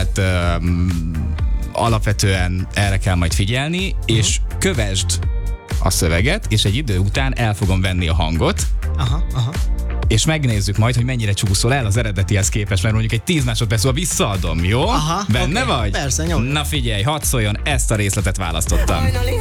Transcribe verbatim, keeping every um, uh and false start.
tehát um, alapvetően erre kell majd figyelni, uh-huh. és kövesd a szöveget, és egy idő után el fogom venni a hangot, aha, aha. és megnézzük majd, hogy mennyire csúszol el az eredetihez képest, mert mondjuk egy tíz másodperc múlva visszaadom, jó? Aha, Benne okay. vagy? Persze, nyomj. Na figyelj, hadd szóljon, ezt a részletet választottam.